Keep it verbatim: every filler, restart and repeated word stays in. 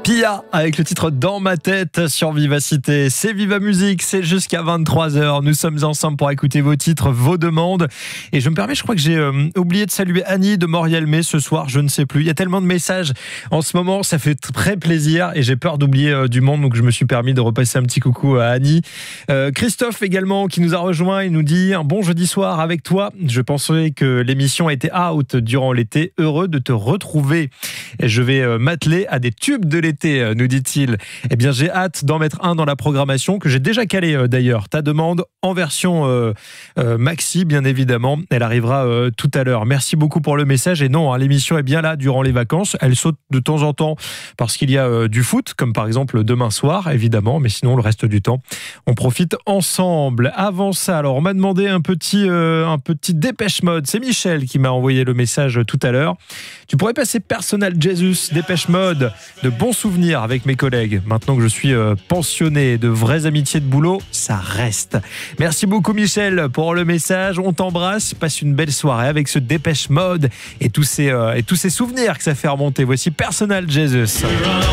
Pia avec le titre Dans ma tête sur Vivacité. C'est Viva Musique, c'est jusqu'à vingt-trois heures. Nous sommes ensemble pour écouter vos titres, vos demandes. Et je me permets, je crois que j'ai euh, oublié de saluer Annie de Morialmé ce soir, je ne sais plus. Il y a tellement de messages en ce moment, ça fait très plaisir et j'ai peur d'oublier euh, du monde, donc je me suis permis de repasser un petit coucou à Annie. Euh, Christophe également qui nous a rejoint, il nous dit un bon jeudi soir avec toi. Je pensais que l'émission était out durant l'été. Heureux de te retrouver. Et je vais euh, m'atteler à des tubes de l'été, nous dit-il. Eh bien, j'ai hâte d'en mettre un dans la programmation, que j'ai déjà calé euh, d'ailleurs. Ta demande en version euh, euh, maxi, bien évidemment. Elle arrivera euh, tout à l'heure. Merci beaucoup pour le message. Et non, hein, l'émission est bien là durant les vacances. Elle saute de temps en temps parce qu'il y a euh, du foot, comme par exemple demain soir, évidemment. Mais sinon, le reste du temps, on profite ensemble. Avant ça, alors, on m'a demandé un petit, euh, un petit Dépêche Mode. C'est Michel qui m'a envoyé le message tout à l'heure. Tu pourrais passer Personal Jesus, Dépêche Mode, de bons souvenirs avec mes collègues. Maintenant que je suis euh, pensionné, de vraies amitiés de boulot, ça reste. Merci beaucoup Michel pour le message. On t'embrasse. Passe une belle soirée avec ce Dépêche Mode et tous ces, euh, et tous ces souvenirs que ça fait remonter. Voici Personal Jesus.